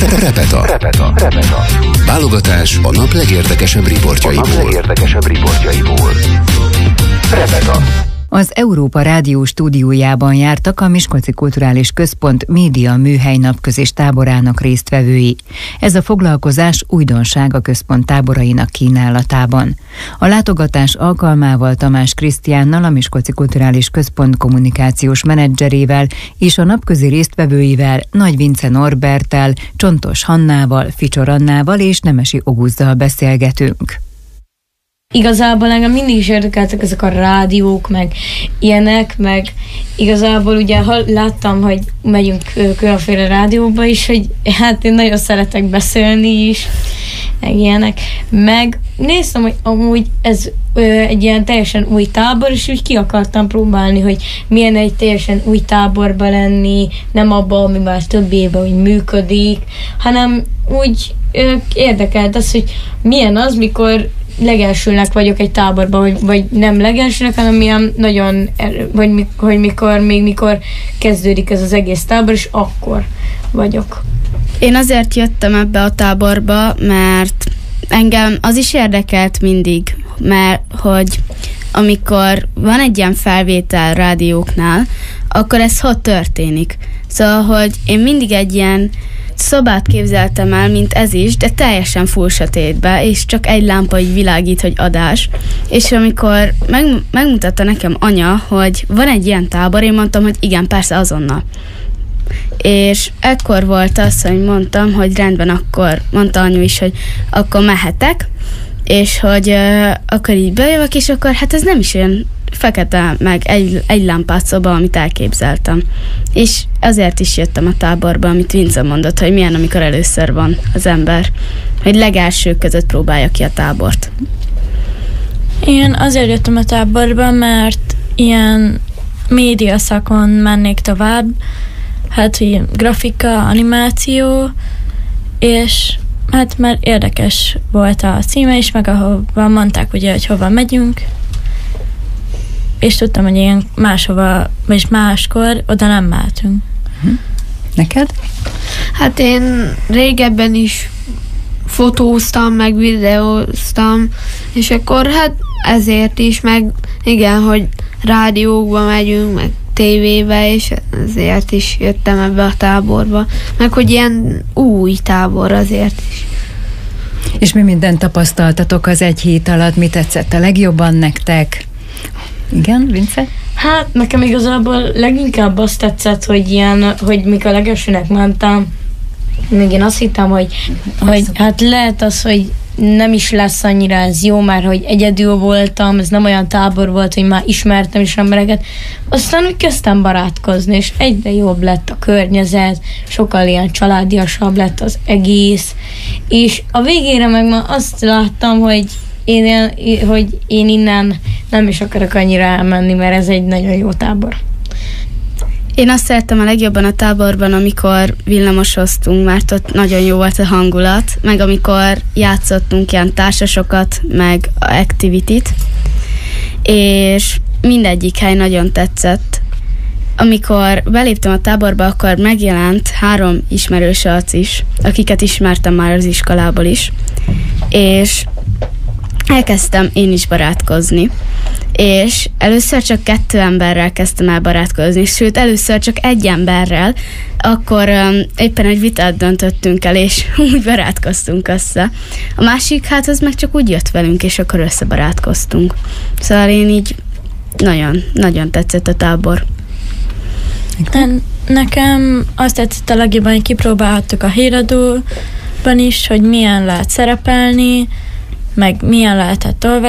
Repeta. Válogatás a nap legérdekesebb riportjaiból. Repeta. Az Európa Rádió stúdiójában jártak a Miskolci Kulturális Központ média műhely napközis táborának résztvevői. Ez a foglalkozás újdonság a központ táborainak kínálatában. A látogatás alkalmával Tamás Krisztiánnal, a Miskolci Kulturális Központ kommunikációs menedzserével és a napközi résztvevőivel, Nagy Vince Norberttel, Csontos Hannával, Ficsor Annával és Nemesi Oguzzal beszélgetünk. Igazából engem mindig is érdekeltek ezek a rádiók, meg ilyenek, meg igazából ugye láttam, hogy megyünk különféle rádióba is, hogy hát én nagyon szeretek beszélni is, meg ilyenek. Meg néztem, hogy amúgy ez egy ilyen teljesen új tábor, és úgy ki akartam próbálni, hogy milyen egy teljesen új táborba lenni, nem abban, ami már több éve úgy működik, hanem úgy érdekelt az, hogy milyen az, mikor legelsőnek vagyok egy táborban, vagy nem legelsőnek, hanem ilyen nagyon, mikor kezdődik ez az egész tábor, és akkor vagyok. Én azért jöttem ebbe a táborba, mert engem az is érdekelt mindig, mert hogy amikor van egy ilyen felvétel rádióknál, akkor ez hogy történik? Szóval, hogy én mindig egy ilyen szobát képzeltem el, mint ez is, de teljesen full sötétbe, és csak egy lámpa így világít, hogy adás. És amikor megmutatta nekem anya, hogy van egy ilyen tábor, én mondtam, hogy igen, persze, azonnal. És ekkor volt az, hogy mondtam, hogy rendben, akkor mondta anyu is, hogy akkor mehetek, és hogy akkor így bejövök, és akkor hát ez nem is olyan fekete, meg egy lámpás szoba, amit elképzeltem. És azért is jöttem a táborba, amit Vince mondott, hogy milyen, amikor először van az ember, hogy legelsők között próbálja ki a tábort. Én azért jöttem a táborba, mert ilyen média szakon mennék tovább, hát hogy grafika, animáció, és hát már érdekes volt a címe is, meg ahova mondták ugye, hogy hova megyünk, és tudtam, hogy ilyen máshova, vagy máskor oda nem mehetünk. Neked? Hát én régebben is fotóztam, meg videóztam, és akkor hát ezért is, meg igen, hogy rádiókba megyünk, meg tévébe, és ezért is jöttem ebbe a táborba. Meg hogy ilyen új tábor azért is. És mi mindent tapasztaltatok az egy hét alatt? Mi tetszett a legjobban nektek? Igen, Vince? Hát nekem igazából leginkább azt tetszett, hogy mikor legelsőnek mentem, még én azt hittem, hogy hát lehet az, hogy nem is lesz annyira ez jó, mert hogy egyedül voltam, ez nem olyan tábor volt, hogy már ismertem is embereket. Aztán úgy kezdtem barátkozni, és egyre jobb lett a környezet, sokkal ilyen családiasabb lett az egész, és a végére meg már azt láttam, hogy én innen nem is akarok annyira elmenni, mert ez egy nagyon jó tábor. Én azt szerettem a legjobban a táborban, amikor villamosoztunk, mert ott nagyon jó volt a hangulat, meg amikor játszottunk ilyen társasokat, meg activity-t, és mindegyik hely nagyon tetszett. Amikor beléptem a táborba, akkor megjelent 3 ismerős arc is, akiket ismertem már az iskolából is, és elkezdtem én is barátkozni. És először csak 2 emberrel kezdtem el barátkozni, sőt, először csak 1 emberrel, akkor éppen egy vitát döntöttünk el, és úgy barátkoztunk össze. A másik, hát az meg csak úgy jött velünk, és akkor összebarátkoztunk. Szóval én így nagyon tetszett a tábor. Nekem azt tetszett a legjobban, hogy kipróbálhattuk a híradóban is, hogy milyen lehet szerepelni, meg milyen lehetett olvasni,